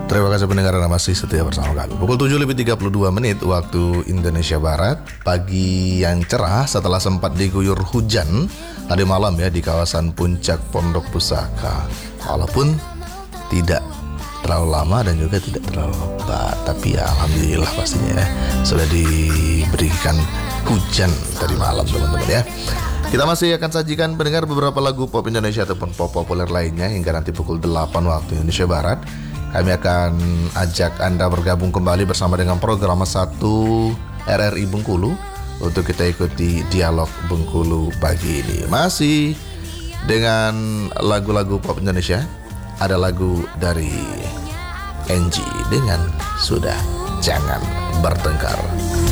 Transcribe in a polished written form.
Terima kasih pendengar yang masih setia bersama kami. Pukul 7:32 waktu Indonesia Barat. Pagi yang cerah setelah sempat diguyur hujan tadi malam ya di kawasan Puncak Pondok Pusaka. Walaupun tidak terlalu lama dan juga tidak terlalu lebat, tapi ya alhamdulillah pastinya ya sudah diberikan hujan tadi malam teman-teman ya. Kita masih akan sajikan pendengar beberapa lagu pop Indonesia ataupun pop populer lainnya hingga nanti pukul 8 waktu Indonesia Barat. Kami akan ajak Anda bergabung kembali bersama dengan program 1 RRI Bengkulu untuk kita ikuti dialog Bengkulu pagi ini. Masih dengan lagu-lagu pop Indonesia. Ada lagu dari Angie dengan Sudah Jangan Bertengkar.